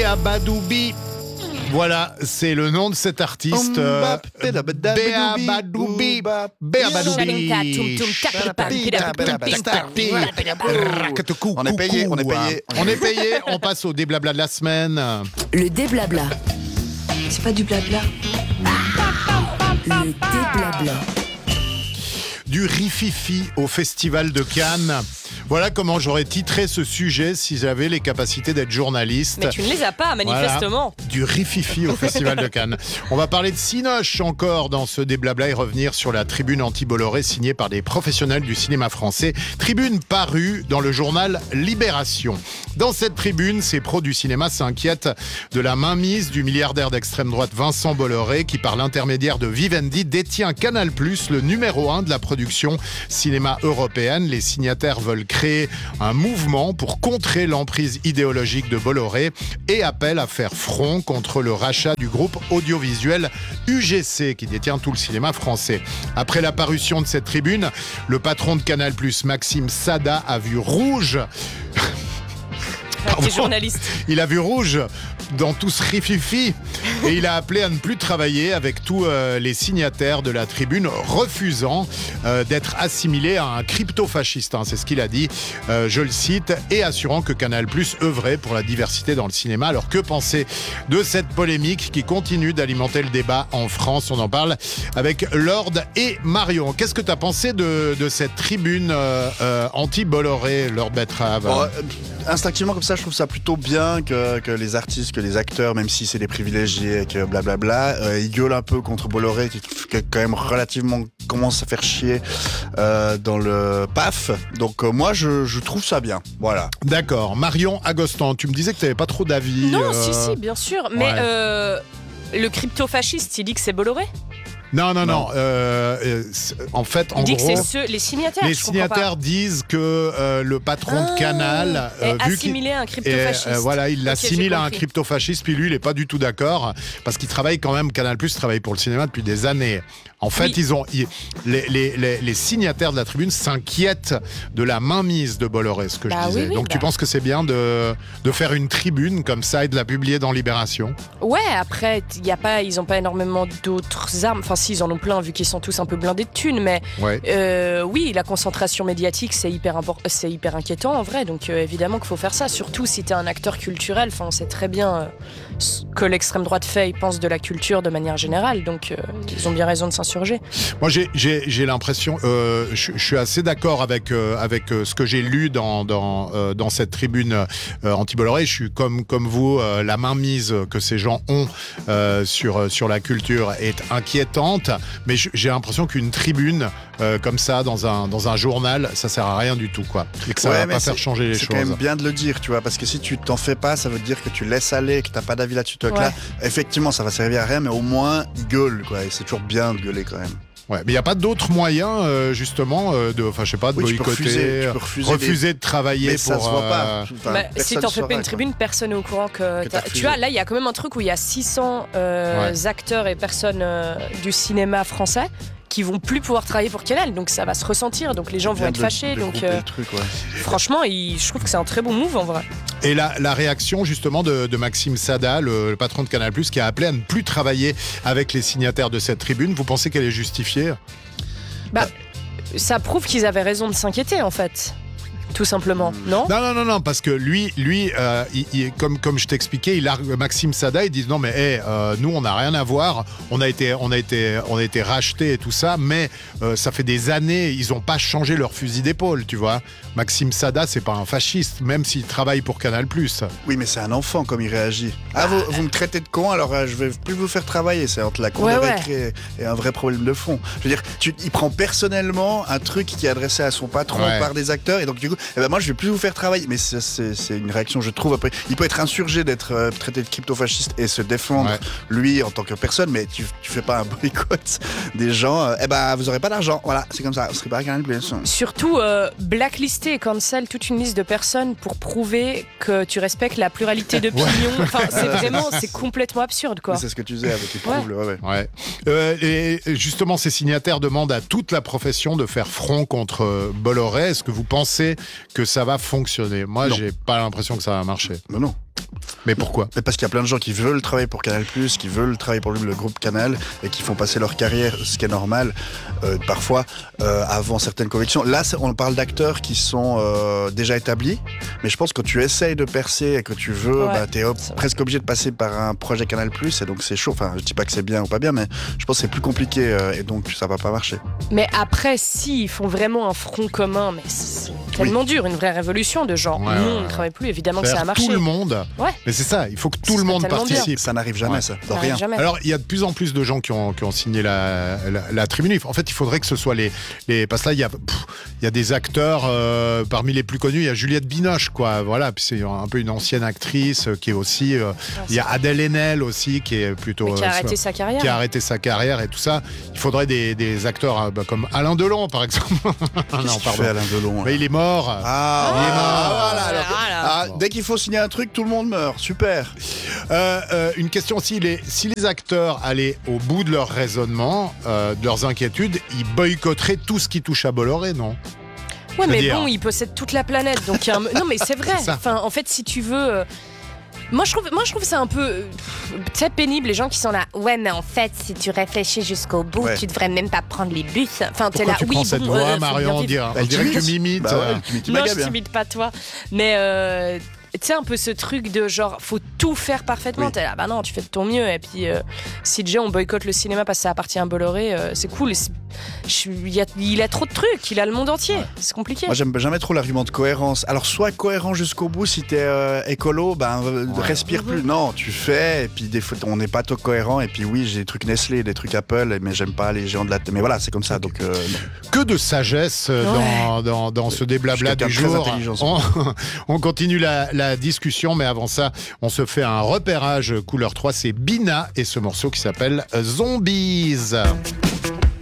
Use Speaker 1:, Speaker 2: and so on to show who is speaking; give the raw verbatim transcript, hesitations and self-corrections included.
Speaker 1: Béabadoubi. Voilà, c'est le nom de cet artiste. Euh, Béabadoubi. Béabadoubi.
Speaker 2: On est payé, on est payé.
Speaker 1: On est payé, on passe au déblabla de la semaine.
Speaker 3: Le déblabla.
Speaker 4: C'est pas du blabla.
Speaker 3: Le déblabla.
Speaker 1: Du rififi au Festival de Cannes. Voilà comment j'aurais titré ce sujet si j'avais les capacités d'être journaliste.
Speaker 5: Mais tu ne les as pas, manifestement.
Speaker 1: Voilà, du rififi au Festival de Cannes. On va parler de Cinoche encore dans ce déblabla et revenir sur la tribune anti-Bolloré signée par des professionnels du cinéma français. Tribune parue dans le journal Libération. Dans cette tribune, ces pros du cinéma s'inquiètent de la mainmise du milliardaire d'extrême droite Vincent Bolloré qui, par l'intermédiaire de Vivendi, détient Canal plus, le numéro un de la production cinéma européenne. Les signataires veulent créer un mouvement pour contrer l'emprise idéologique de Bolloré et appellent à faire front contre le rachat du groupe audiovisuel U G C qui détient tout le cinéma français. Après la parution de cette tribune, le patron de Canal plus, Maxime Sada, a vu rouge.
Speaker 5: T'es journaliste.
Speaker 1: Il a vu rouge dans tout ce rififi et il a appelé à ne plus travailler avec tous euh, les signataires de la tribune, refusant euh, d'être assimilé à un crypto-fasciste. Hein, c'est ce qu'il a dit, euh, je le cite, et assurant que Canal plus œuvrait pour la diversité dans le cinéma. Alors que penser de cette polémique qui continue d'alimenter le débat en France? On en parle avec Lord et Marion. Qu'est-ce que tu as pensé de, de cette tribune euh, euh, anti-Bolloré, Lord Betrave?
Speaker 2: Bon, euh, instinctivement comme ça, je trouve ça plutôt bien que, que les artistes, que les acteurs, même si c'est des privilégiés et que blablabla, euh, ils gueulent un peu contre Bolloré qui, qui quand même relativement commence à faire chier euh, dans le P A F. Donc euh, moi je, je trouve ça bien. Voilà.
Speaker 1: D'accord. Marion Agostin, tu me disais que tu n'avais pas trop d'avis.
Speaker 5: Non,
Speaker 1: euh...
Speaker 5: si, si, bien sûr. Mais
Speaker 1: Ouais.
Speaker 5: euh, le crypto-fasciste, il dit que c'est Bolloré.
Speaker 1: Non, non, non.
Speaker 2: Non.
Speaker 1: Euh, euh, c'est- en fait, en
Speaker 5: Il dit
Speaker 1: gros,
Speaker 5: que c'est ceux, les signataires.
Speaker 1: les
Speaker 5: je comprends
Speaker 1: signataires
Speaker 5: pas.
Speaker 1: disent que euh, le patron
Speaker 5: Ah,
Speaker 1: de Canal,
Speaker 5: est
Speaker 1: vu qu'il-
Speaker 5: assimilé à un
Speaker 1: et,
Speaker 5: crypto-fasciste.
Speaker 1: euh, voilà, il
Speaker 5: Ok,
Speaker 1: l'assimile
Speaker 5: j'ai
Speaker 1: à un
Speaker 5: compris.
Speaker 1: crypto-fasciste, puis lui, il est pas du tout d'accord, parce qu'il travaille quand même, Canal plus travaille pour le cinéma depuis des années. En fait,
Speaker 5: Oui.
Speaker 1: ils ont, ils- les, les, les, les signataires de la tribune s'inquiètent de la mainmise de Bolloré, ce que
Speaker 5: Bah
Speaker 1: je disais.
Speaker 5: oui, oui,
Speaker 1: Donc tu
Speaker 5: bah.
Speaker 1: penses que c'est bien de, de faire une tribune comme ça et de la publier dans Libération?
Speaker 5: Ouais, après, y a pas, ils ont pas énormément d'autres armes. Enfin, si, ils en ont plein, vu qu'ils sont tous un peu blindés de thunes. Mais
Speaker 1: Ouais.
Speaker 5: euh, oui, la concentration médiatique, c'est hyper, impor- c'est hyper inquiétant, en vrai. Donc, euh, évidemment qu'il faut faire ça. Surtout si t'es un acteur culturel. Enfin, on sait très bien euh, ce que l'extrême droite fait. Ils pensent de la culture de manière générale. Donc, euh, ils ont bien raison de s'insurger.
Speaker 1: Moi, j'ai, j'ai, j'ai l'impression, euh, je, je suis assez d'accord avec euh, avec euh, ce que j'ai lu dans dans euh, dans cette tribune euh, anti-Bolloré. Je suis comme comme vous, euh, la mainmise que ces gens ont euh, sur sur la culture est inquiétante. Mais je- j'ai l'impression qu'une tribune euh, comme ça dans un dans un journal, ça sert à rien du tout, quoi. Et que ça
Speaker 2: Ouais,
Speaker 1: va
Speaker 2: mais
Speaker 1: pas
Speaker 2: c'est-
Speaker 1: faire changer les
Speaker 2: C'est
Speaker 1: choses.
Speaker 2: quand même bien de le dire, tu vois, parce que si tu t'en fais pas, ça veut dire que tu laisses aller, que t'as pas d'avis là-dessus. Donc
Speaker 5: Ouais.
Speaker 2: là, effectivement, ça va servir à rien, mais au moins, ils gueulent, quoi. Et c'est toujours bien de gueuler quand même.
Speaker 1: Ouais, mais il y a pas d'autres moyens euh, justement euh, de, enfin je sais pas, de
Speaker 2: Oui, tu peux
Speaker 1: boycotter,
Speaker 2: refuser, tu peux refuser
Speaker 1: refuser de travailler
Speaker 2: Mais
Speaker 1: pour.
Speaker 2: ça se voit
Speaker 1: euh,
Speaker 2: pas. Enfin,
Speaker 5: Bah, si
Speaker 2: personne
Speaker 5: t'en fais
Speaker 2: saura,
Speaker 5: pas une
Speaker 2: quoi.
Speaker 5: tribune, personne n'est au courant que,
Speaker 2: Que
Speaker 5: t'as-
Speaker 2: t'as
Speaker 5: tu
Speaker 2: refusé.
Speaker 5: vois, là il y a quand même un truc où il y a six cents euh, acteurs et personnes euh, du cinéma français qui vont plus pouvoir travailler pour Canal, donc ça va se ressentir, donc les gens vont
Speaker 2: Bien
Speaker 5: être
Speaker 2: de-
Speaker 5: fâchés,
Speaker 2: de
Speaker 5: donc
Speaker 2: grouper
Speaker 5: euh,
Speaker 2: le truc, ouais.
Speaker 5: franchement il- je trouve que c'est un très bon move en vrai.
Speaker 1: Et la, la réaction justement de, de Maxime Sada, le, le patron de Canal plus, qui a appelé à ne plus travailler avec les signataires de cette tribune, vous pensez qu'elle est justifiée?
Speaker 5: Bah, ça prouve qu'ils avaient raison de s'inquiéter en fait, tout simplement, non?
Speaker 1: Non, non, non, non, parce que lui, lui, euh, il, il- comme comme je t'expliquais, il a Maxime Sada, il dit non mais hey, euh, nous on n'a rien à voir, on a été, on a été, on a été racheté et tout ça, mais euh, ça fait des années, ils ont pas changé leur fusil d'épaule, tu vois. Maxime Sada, c'est pas un fasciste, même s'il travaille pour Canal plus.
Speaker 2: Oui, mais c'est un enfant comme il réagit. Ah, vous, vous me traitez de con, alors euh, je vais plus vous faire travailler. C'est entre la cour
Speaker 5: Ouais,
Speaker 2: de
Speaker 5: ouais.
Speaker 2: récré et un vrai problème de fond. Je veux dire, tu, il prend personnellement un truc qui est adressé à son patron
Speaker 1: Ouais.
Speaker 2: par des acteurs, et donc du coup, eh ben moi je vais plus vous faire travailler. Mais c'est- c'est c'est une réaction, je trouve. Après, il peut être insurgé d'être euh, traité de crypto-fasciste et se défendre
Speaker 1: Ouais.
Speaker 2: lui en tant que personne, mais tu, tu fais pas un boycott des gens. euh, eh ben, vous aurez pas d'argent. Voilà, c'est comme ça. Vous serez pas à Canal plus.
Speaker 5: Surtout euh, blacklister et cancel toute une liste de personnes pour prouver que tu respectes la pluralité d'opinions. Enfin, c'est vraiment, c'est complètement absurde, quoi.
Speaker 2: Mais c'est ce que tu disais avec les troubles. Ouais. Ouais.
Speaker 1: Ouais. Euh, et justement, ces signataires demandent à toute la profession de faire front contre euh, Bolloré. Est-ce que vous pensez que ça va fonctionner? Moi,
Speaker 2: Non.
Speaker 1: j'ai pas l'impression que ça va marcher.
Speaker 2: Mais non.
Speaker 1: Mais pourquoi ?
Speaker 2: Mais parce qu'il y a plein de gens qui veulent travailler pour Canal+, qui veulent travailler pour le groupe Canal et qui font passer leur carrière, ce qui est normal, euh, parfois, euh, avant certaines convictions. Là, on parle d'acteurs qui sont euh, déjà établis, mais je pense que quand tu essayes de percer et que tu veux,
Speaker 5: Ouais,
Speaker 2: bah, t'es op- presque obligé de passer par un projet Canal+, et donc c'est chaud. Enfin, je dis pas que c'est bien ou pas bien, mais je pense que c'est plus compliqué euh, et donc ça va pas marcher.
Speaker 5: Mais après, si ils font vraiment un front commun, mais c'est tellement dur, une vraie révolution de genre,
Speaker 1: Ouais,
Speaker 5: non,
Speaker 1: ouais,
Speaker 5: on ne
Speaker 1: ouais.
Speaker 5: travaille plus, évidemment que
Speaker 1: Faire
Speaker 5: ça a marché.
Speaker 1: tout le monde.
Speaker 5: Ouais.
Speaker 1: Mais c'est ça, il faut que tout
Speaker 5: Ce
Speaker 1: le
Speaker 5: serait
Speaker 1: monde
Speaker 5: tellement bien.
Speaker 1: participe.
Speaker 2: Ça n'arrive jamais,
Speaker 1: Ouais.
Speaker 2: ça, de
Speaker 5: Ça
Speaker 2: rien.
Speaker 5: arrive jamais.
Speaker 1: Alors, il y a de plus en plus de gens qui ont, qui ont signé la, la, la tribune. En fait, il faudrait que ce soit les... les parce que là, il y a, pff, il y a des acteurs, euh, parmi les plus connus, il y a Juliette Binoche, quoi. Voilà, puis c'est un peu une ancienne actrice euh, qui est aussi... euh, il y a Adèle Haenel aussi, qui est plutôt...
Speaker 5: Mais qui a
Speaker 1: euh,
Speaker 5: arrêté sa carrière.
Speaker 1: qui a arrêté sa carrière et tout ça. Il faudrait des, des acteurs euh, bah, comme Alain Delon, par exemple.
Speaker 2: Qu'est-ce
Speaker 1: non,
Speaker 2: que tu
Speaker 1: pardon.
Speaker 2: fais, Alain Delon?
Speaker 1: Mais il est mort.
Speaker 2: Ah,
Speaker 1: Il est mort.
Speaker 2: voilà, alors-
Speaker 5: Voilà.
Speaker 2: Ah,
Speaker 1: Bon.
Speaker 2: dès qu'il faut signer un truc, tout le monde meurt. Super.
Speaker 1: Euh, euh, une question aussi, les, si les acteurs allaient au bout de leur raisonnement, euh, de leurs inquiétudes, ils boycotteraient tout ce qui touche à Bolloré, non ?
Speaker 5: Ouais, mais
Speaker 1: C'est-à-dire-
Speaker 5: bon, il possède toute la planète, donc il y a un- non, mais c'est vrai.
Speaker 1: C'est ça.
Speaker 5: Enfin, en fait, si tu veux. euh, Moi je, trouve, moi, je trouve ça un peu euh, tu sais, pénible, les gens qui sont là. Ouais, mais en fait, si tu réfléchis jusqu'au bout,
Speaker 2: Ouais.
Speaker 5: tu devrais même pas prendre les bus. Enfin, t'es
Speaker 1: Pourquoi
Speaker 5: là.
Speaker 1: tu
Speaker 5: oui,
Speaker 1: prends
Speaker 5: bon,
Speaker 1: cette
Speaker 5: euh,
Speaker 1: voix,
Speaker 5: faut
Speaker 1: Marion?
Speaker 5: bien
Speaker 1: On
Speaker 5: vivre.
Speaker 1: dirait,
Speaker 2: Bah,
Speaker 1: on dirait que tu
Speaker 2: t'imites.
Speaker 1: m'imites.
Speaker 2: Bah
Speaker 1: euh.
Speaker 2: ouais, tu m'imites
Speaker 5: Non,
Speaker 2: méga
Speaker 5: je
Speaker 2: bien.
Speaker 5: t'imite pas toi. Mais euh, tu sais, un peu ce truc de genre, faut tout faire parfaitement.
Speaker 2: Oui.
Speaker 5: T'es là, bah non, tu fais de ton mieux. Et puis, euh, si déjà on boycotte le cinéma parce que ça appartient à Bolloré, euh, c'est cool. C'est- je suis- Il y a, il a trop de trucs, il a le monde entier. C'est compliqué.
Speaker 2: Moi, j'aime jamais trop l'argument de cohérence. Alors, sois cohérent jusqu'au bout. Si t'es euh, écolo, ben euh, respire plus. Non, tu fais. Et puis, des fois, on n'est pas trop cohérent. Et puis, oui, j'ai des trucs Nestlé, des trucs Apple, mais j'aime pas les géants de la. Mais voilà, c'est comme ça. Donc, euh,
Speaker 1: Que de sagesse euh, dans, dans, dans ce déblabla
Speaker 2: Je
Speaker 1: du
Speaker 2: suis quelqu'un de
Speaker 1: jour.
Speaker 2: très intelligent,
Speaker 1: On, on continue la, la discussion, mais avant ça, on se fait un repérage couleur trois. C'est Bina et ce morceau qui s'appelle Zombies.